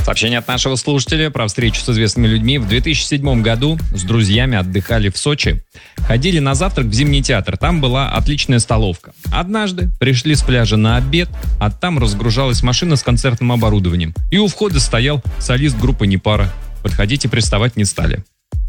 Сообщение от нашего слушателя про встречу с известными людьми. В 2007 году с друзьями отдыхали в Сочи. Ходили на завтрак в Зимний театр. Там была отличная столовка. Однажды пришли с пляжа на обед, а там разгружалась машина с концертным оборудованием. И у входа стоял солист группы «Непара». Подходить и приставать не стали.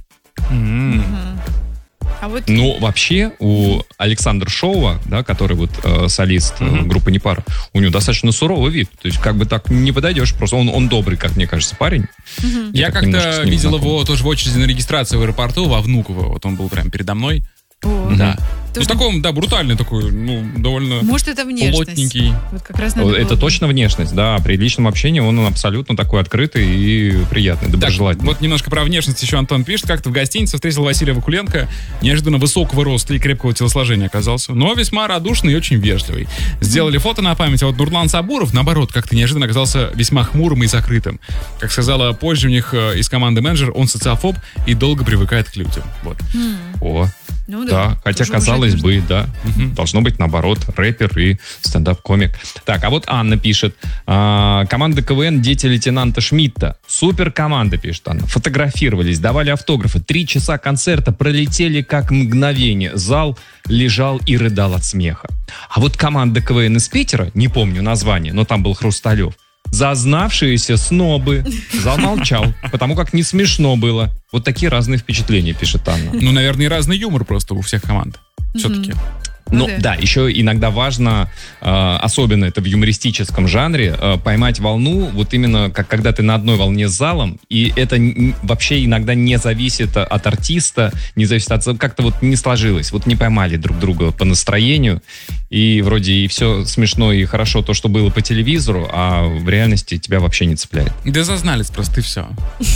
Ну, вообще, у Александра Шоува, да, который вот солист группы «Непара», у него достаточно суровый вид. То есть, как бы так не подойдешь. Просто он добрый, как мне кажется, парень. Я как-то видел его тоже в очереди на регистрацию в аэропорту во Внуково. Вот он был прям передо мной. Да. Ну, такой, да, брутальный такой, ну, довольно. Может, это внешность. Плотненький. Вот как раз надо это точно внешность, да. При личном общении он абсолютно такой открытый и приятный, доброжелательный. Так, вот немножко про внешность еще Антон пишет. Как-то в гостинице встретил Василия Вакуленко. Неожиданно высокого роста и крепкого телосложения оказался. Но весьма радушный и очень вежливый. Сделали фото на память. А вот Нурлан Сабуров, наоборот, как-то неожиданно оказался весьма хмурым и закрытым. Как сказала позже у них из команды менеджер, он социофоб и долго привыкает к людям. Вот. О. Ну, да, хотя казалось бы, да, должно быть наоборот, рэпер и стендап-комик. Так, а вот Анна пишет, команда КВН «Дети лейтенанта Шмидта». Супер команда, пишет Анна. Фотографировались, давали автографы. 3 часа концерта пролетели как мгновение. Зал лежал и рыдал от смеха. А вот команда КВН из Питера, не помню название, но там был Хрусталев, зазнавшиеся снобы. Зал молчал, потому как не смешно было. Вот такие разные впечатления, пишет Анна. Ну, наверное, и разный юмор просто у всех команд. Все-таки. Ну да, еще иногда важно, особенно это в юмористическом жанре, поймать волну, вот именно как когда ты на одной волне с залом, и это вообще иногда не зависит от артиста, не зависит от... Как-то вот не сложилось, вот не поймали друг друга по настроению, и вроде и все смешно и хорошо то, что было по телевизору, а в реальности тебя вообще не цепляет. Да зазнались просто, и все.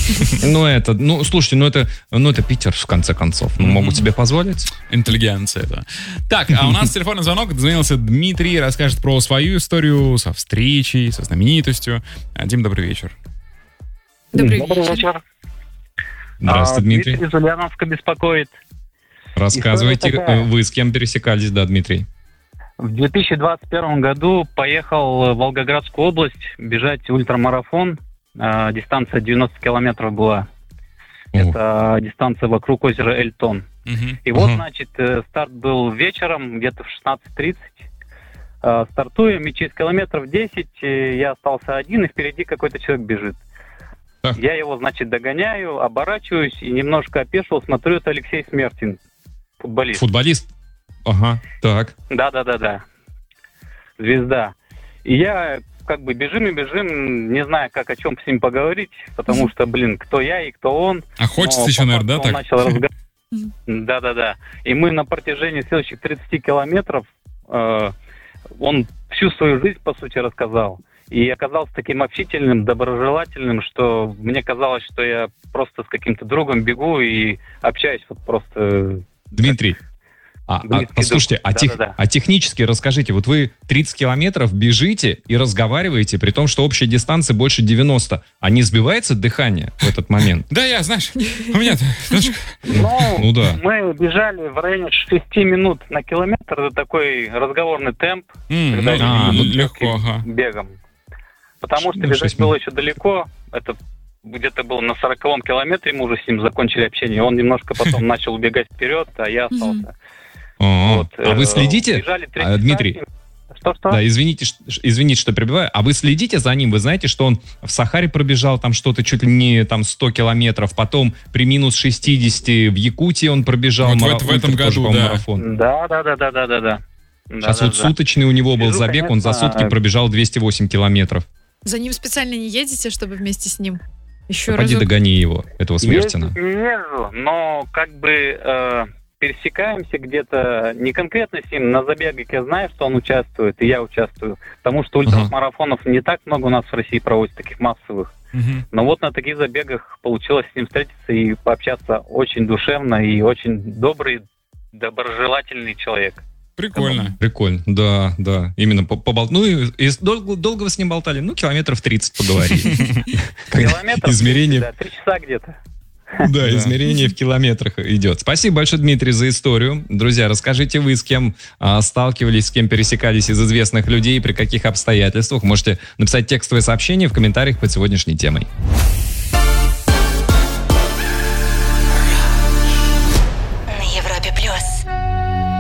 Слушайте, это Питер, в конце концов. Могут себе позволить. Интеллигенция, да. Так, а у нас телефонный звонок, дозвонился Дмитрий, расскажет про свою историю со встречей, со знаменитостью. Дим, добрый вечер. Добрый вечер. Здравствуйте, Дмитрий. Дмитрий из Ульяновска беспокоит. Рассказывайте, вы с кем пересекались, да, Дмитрий? В 2021 году поехал в Волгоградскую область бежать ультрамарафон. Дистанция 90 километров была. Это дистанция вокруг озера Эльтон. И вот, значит, старт был вечером, где-то в 16:30. Стартуем, и через километров 10 я остался один, и впереди какой-то человек бежит. Я его, значит, догоняю, оборачиваюсь и немножко опешил, смотрю, это Алексей Смертин, футболист. Футболист? Ага, так. Да. Звезда. И я как бы бежим, не знаю, как о чем с ним поговорить, потому что, кто я и кто он. А хочется еще, наверное, да, так? Начал разговаривать. Да. И мы на протяжении следующих 30 километров, он всю свою жизнь, по сути, рассказал. И оказался таким общительным, доброжелательным, что мне казалось, что я просто с каким-то другом бегу и общаюсь вот просто... Dmitry, послушайте, технически расскажите, вот вы 30 километров бежите и разговариваете, при том, что общая дистанция больше 90. А не сбивается дыхание в этот момент? Да, я, знаешь, у меня... да. Мы бежали в районе 6 минут на километр, это такой разговорный темп, легко, бегом. Потому что бежать было еще далеко, это где-то было на 40-м километре, мы уже с ним закончили общение, он немножко потом начал убегать вперед, а я остался. А вы следите, Дмитрий? Что? Да, извините, что перебиваю. А вы следите за ним? Вы знаете, что он в Сахаре пробежал там что-то чуть ли не там 100 километров, потом при минус 60 в Якутии он пробежал в этом году, марафон. Да. Сейчас суточный у него был забег, он за сутки пробежал 208 километров. За ним специально не едете, чтобы вместе с ним еще Пойди догони его, этого Смертина. Не езжу, но пересекаемся где-то, не конкретно с ним, на забегах я знаю, что он участвует, и я участвую, потому что ультрамарафонов не так много у нас в России проводят, таких массовых. Но вот на таких забегах получилось с ним встретиться и пообщаться очень душевно, и очень добрый, доброжелательный человек. Прикольно. Да. Именно и долго вы с ним болтали? Километров 30 поговорили. Километров? Измерение. Да, 3 часа где-то. Да, измерение в километрах идет. Спасибо большое, Дмитрий, за историю. Друзья, расскажите вы, с кем сталкивались, с кем пересекались из известных людей, при каких обстоятельствах. Можете написать текстовое сообщение в комментариях под сегодняшней темой.